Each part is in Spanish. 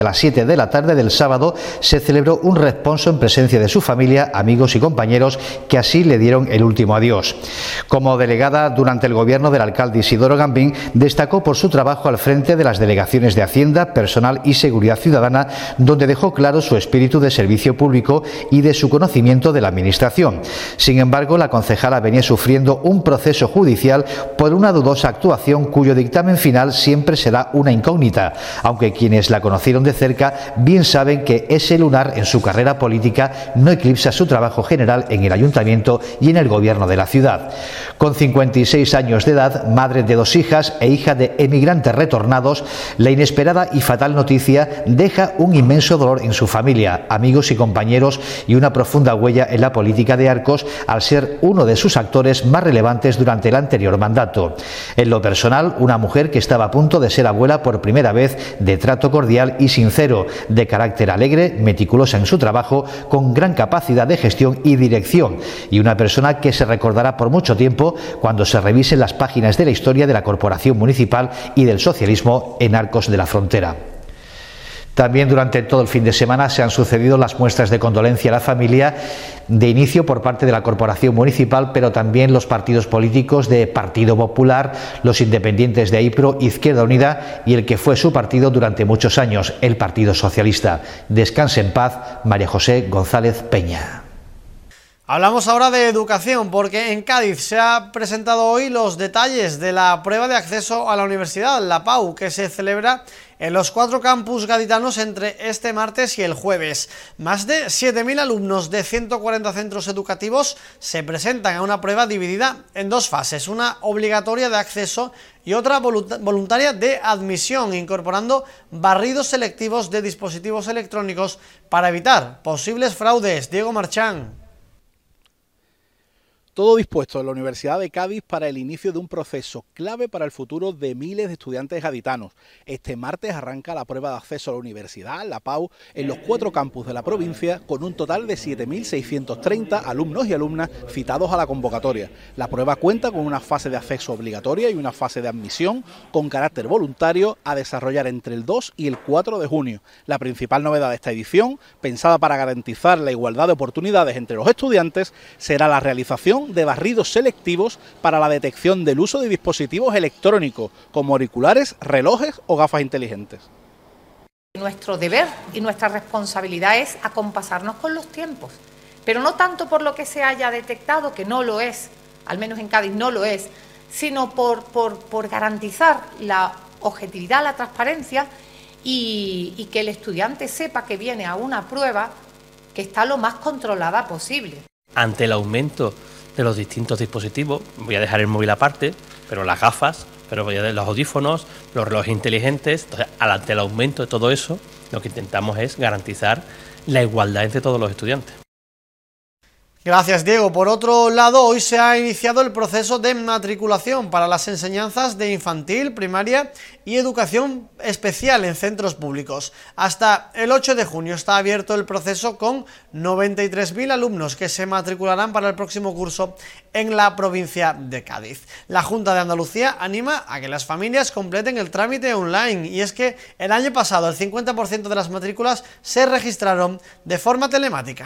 A las 7 de la tarde del sábado se celebró un responso en presencia de su familia, amigos y compañeros que así le dieron el último adiós. Como delegada durante el gobierno del alcalde Isidoro Gambín, destacó por su trabajo al frente de las delegaciones de Hacienda, Personal y Seguridad Ciudadana, donde dejó claro su espíritu de servicio público y de su conocimiento de la administración. Sin embargo, la concejala venía sufriendo un proceso judicial por una dudosa actuación cuyo dictamen final siempre será una incógnita, aunque quienes la conocieron de cerca bien saben que ese lunar en su carrera política no eclipsa su trabajo general en el ayuntamiento y en el gobierno de la ciudad. Con 56 años de edad, madre de 2 hijas e hija de emigrantes retornados, la inesperada y fatal noticia deja un inmenso dolor en su familia, amigos y compañeros y una profunda huella en la política de Arcos al ser uno de sus actores más relevantes durante el anterior mandato. En lo personal, una mujer que estaba a punto de ser abuela por primera vez, de trato cordial y sincero, de carácter alegre, meticulosa en su trabajo, con gran capacidad de gestión y dirección, y una persona que se recordará por mucho tiempo cuando se revisen las páginas de la historia de la corporación municipal y del socialismo en Arcos de la Frontera. También durante todo el fin de semana se han sucedido las muestras de condolencia a la familia, de inicio por parte de la Corporación Municipal, pero también los partidos políticos de Partido Popular, los independientes de AIPRO, Izquierda Unida y el que fue su partido durante muchos años, el Partido Socialista. Descanse en paz, María José González Peña. Hablamos ahora de educación, porque en Cádiz se han presentado hoy los detalles de la prueba de acceso a la universidad, la PAU, que se celebra en los 4 campus gaditanos entre este martes y el jueves. Más de 7.000 alumnos de 140 centros educativos se presentan a una prueba dividida en 2 fases, una obligatoria de acceso y otra voluntaria de admisión, incorporando barridos selectivos de dispositivos electrónicos para evitar posibles fraudes. Diego Marchán. Todo dispuesto en la Universidad de Cádiz para el inicio de un proceso clave para el futuro de miles de estudiantes gaditanos. Este martes arranca la prueba de acceso a la universidad, la PAU, en los 4 campus de la provincia, con un total de 7.630 alumnos y alumnas citados a la convocatoria. La prueba cuenta con una fase de acceso obligatoria y una fase de admisión con carácter voluntario a desarrollar entre el 2 y el 4 de junio. La principal novedad de esta edición, pensada para garantizar la igualdad de oportunidades entre los estudiantes, será la realización de barridos selectivos para la detección del uso de dispositivos electrónicos como auriculares, relojes o gafas inteligentes. Nuestro deber y nuestra responsabilidad es acompasarnos con los tiempos, pero no tanto por lo que se haya detectado, que no lo es, al menos en Cádiz no lo es, sino por garantizar la objetividad, la transparencia y que el estudiante sepa que viene a una prueba que está lo más controlada posible. Ante el aumento de los distintos dispositivos, voy a dejar el móvil aparte, pero las gafas, pero voy a dejar los audífonos, los relojes inteligentes. Entonces, ante el aumento de todo eso, lo que intentamos es garantizar la igualdad entre todos los estudiantes. Gracias, Diego. Por otro lado, hoy se ha iniciado el proceso de matriculación para las enseñanzas de infantil, primaria y educación especial en centros públicos. Hasta el 8 de junio está abierto el proceso con 93.000 alumnos que se matricularán para el próximo curso en la provincia de Cádiz. La Junta de Andalucía anima a que las familias completen el trámite online, y es que el año pasado el 50% de las matrículas se registraron de forma telemática.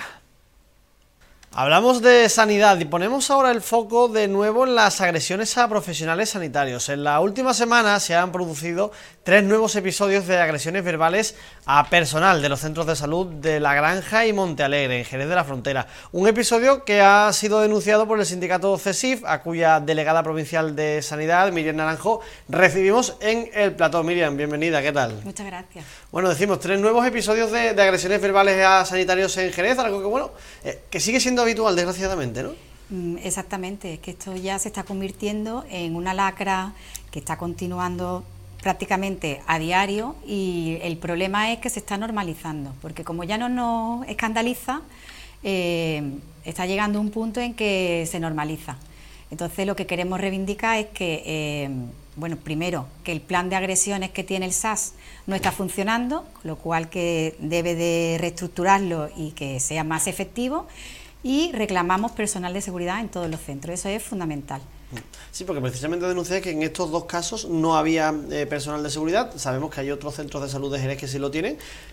Hablamos de sanidad y ponemos ahora el foco de nuevo en las agresiones a profesionales sanitarios. En la última semana se han producido 3 nuevos episodios de agresiones verbales a personal de los centros de salud de La Granja y Montealegre, en Jerez de la Frontera. Un episodio que ha sido denunciado por el sindicato CESIF, a cuya delegada provincial de Sanidad, Miriam Naranjo, recibimos en el plató. Miriam, bienvenida, ¿qué tal? Muchas gracias. Bueno, decimos 3 nuevos episodios de agresiones verbales a sanitarios en Jerez, algo que, bueno, que sigue siendo habitual, desgraciadamente, ¿no? Exactamente, es que esto ya se está convirtiendo en una lacra que está continuando prácticamente a diario, y el problema es que se está normalizando, porque como ya no nos escandaliza, está llegando un punto en que se normaliza. Entonces lo que queremos reivindicar es que, bueno, primero, que el plan de agresiones que tiene el SAS no está funcionando, con lo cual que debe de reestructurarlo y que sea más efectivo, y reclamamos personal de seguridad en todos los centros, eso es fundamental. Sí, porque precisamente denuncié que en estos 2 casos no había personal de seguridad. Sabemos que hay otros centros de salud de Jerez que sí lo tienen,